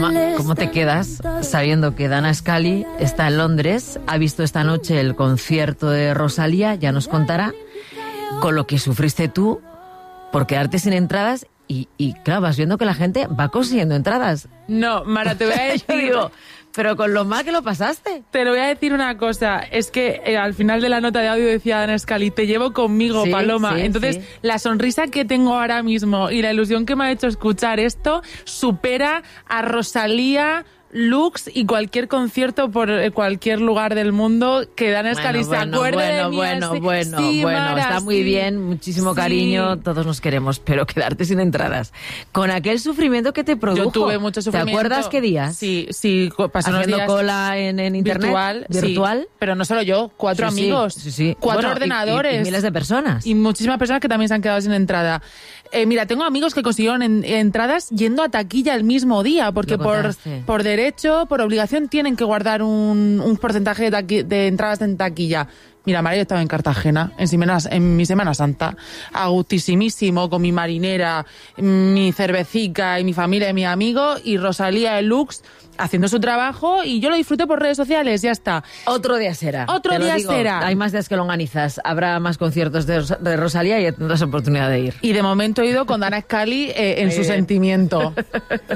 ¿cómo te quedas sabiendo que Dana Scully está en Londres, ha visto esta noche el concierto de Rosalía, ya nos contará, con lo que sufriste tú por quedarte sin entradas y claro, vas viendo que la gente va consiguiendo entradas? No, Mara, te voy a decir... Yo digo, pero con lo mal que lo pasaste. Te lo voy a decir una cosa, es que al final de la nota de audio decía Dana Scully, te llevo conmigo, Sí, Paloma. sí, Entonces, sí. La sonrisa que tengo ahora mismo y la ilusión que me ha hecho escuchar esto supera a Rosalía, Lux y cualquier concierto por cualquier lugar del mundo que Dana Scully se acuerde de mí. Bueno, Sí, Mara, está muy sí. bien, muchísimo Sí. cariño, todos nos queremos, pero quedarte sin entradas. Con aquel sufrimiento que te produjo. Yo tuve mucho sufrimiento. ¿Te acuerdas qué días? Sí, pasé unos Haciendo días cola en internet. Virtual. Sí, pero no solo yo, 4 Sí, amigos, sí. 4 Bueno, ordenadores. y miles de personas. Y muchísimas personas que también se han quedado sin entrada. Mira, tengo amigos que consiguieron entradas yendo a taquilla el mismo día, porque Lo contaste. por derecho, por obligación, tienen que guardar un porcentaje de entradas en taquilla. Mira, María, yo estaba en Cartagena, en mi Semana Santa, a gustísimísimo, con mi marinera, mi cervecica y mi familia y mis amigos, y Rosalía de Lux haciendo su trabajo, y yo lo disfruté por redes sociales, ya está. Otro día será. Otro Te lo día digo, será. Hay más días que longanizas. Habrá más conciertos de Rosalía y ya tendrás oportunidad de ir. Y de momento he ido con Dana Scully en Muy su bien. sentimiento.